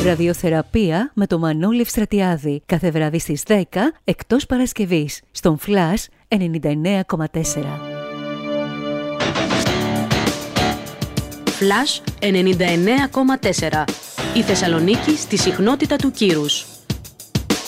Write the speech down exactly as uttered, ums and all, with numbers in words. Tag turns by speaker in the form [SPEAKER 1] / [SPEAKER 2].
[SPEAKER 1] Ραδιοθεραπεία με το Μανώλη Ευστρατιάδη. Κάθε βράδυ στις δέκα, εκτός Παρασκευής. Στον Flash ενενήντα εννέα κόμμα τέσσερα.
[SPEAKER 2] Flash ενενήντα εννέα κόμμα τέσσερα. Η Θεσσαλονίκη στη συχνότητα του κύρους.